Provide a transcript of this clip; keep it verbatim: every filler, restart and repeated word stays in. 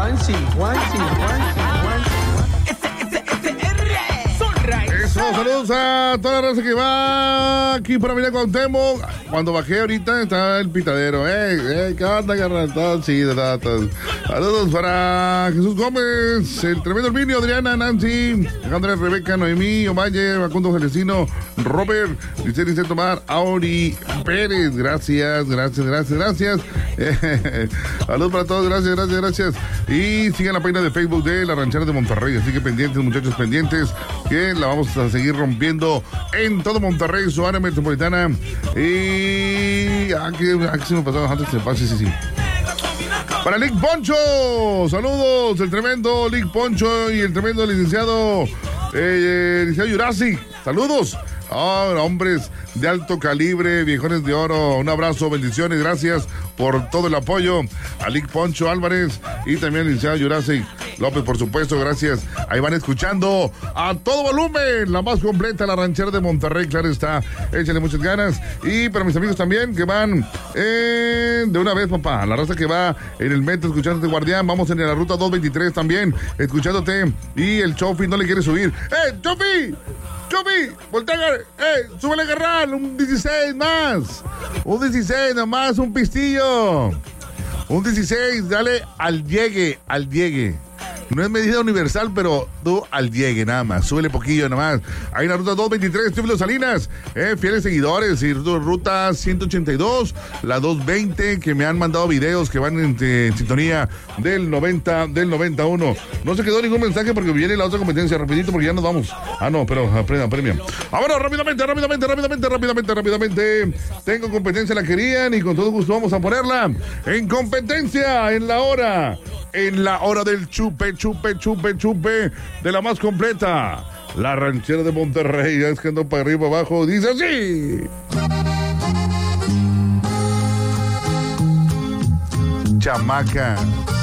Juanchi, Juanchi, Juanchi, Juanchi. Eso, saludos a toda la raza que va aquí por Avenida Cuauhtémoc. Cuando bajé ahorita está el pitadero. ¡Ey, ey, qué onda, carnal! Sí, de datos. Saludos para Jesús Gómez, el tremendo Herminio, Adriana, Nancy, Alejandra, Rebeca, Noemí, Omaye, Facundo Celestino, Robert, Licey Tomar, Auri Pérez. Gracias, gracias, gracias, gracias. Eh, saludos para todos, gracias, gracias, gracias. Y sigan la página de Facebook de La Ranchera de Monterrey. Así que pendientes, muchachos, pendientes, que la vamos a seguir rompiendo en todo Monterrey, su área metropolitana. Y aquí, aquí se me pasó antes se pase, sí, sí. Para Lick Poncho, saludos, el tremendo Lick Poncho y el tremendo licenciado, eh, licenciado Jurassic, saludos. Oh, hombres de alto calibre, viejones de oro, un abrazo, bendiciones, gracias por todo el apoyo a Lick Poncho Álvarez y también al licenciado Jurassic López, por supuesto, gracias. Ahí van escuchando a todo volumen, la más completa, La Ranchera de Monterrey, claro está, échale muchas ganas. Y para mis amigos también que van eh, de una vez, papá, la raza que va en el metro escuchándote, guardián, vamos en la ruta dos veintitrés también, escuchándote, y el Chofi no le quiere subir. ¡Eh, Chofi! Chofi, voltea, eh, súbele, carnal, un dieciséis más, un dieciséis nomás, un pistillo, un dieciséis, dale al llegue, al llegue. No es medida universal, pero tú al llegue nada más. Súbele poquillo nada más. Hay una ruta dos veintitrés, Tíbulo Salinas. Eh, fieles seguidores. Y ruta ciento ochenta y dos, la dos veinte, que me han mandado videos que van en, en sintonía del noventa, del noventa y uno. No se quedó ningún mensaje porque viene la otra competencia. Rapidito porque ya nos vamos. Ah, no, pero aprenda, premia. Ahora, rápidamente, rápidamente, rápidamente, rápidamente, rápidamente. Tengo competencia, la querían y con todo gusto vamos a ponerla en competencia en la hora. En la hora del chupe, chupe, chupe, chupe de la más completa. La Ranchera de Monterrey. Es que ando para arriba, abajo. Dice así. Chamaca,